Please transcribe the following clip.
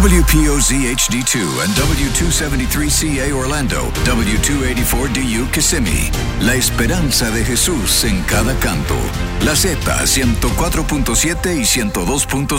WPOZ HD2 and W273CA Orlando, W284DU Kissimmee. La esperanza de Jesús en cada canto. La Z 104.7 y 102.5.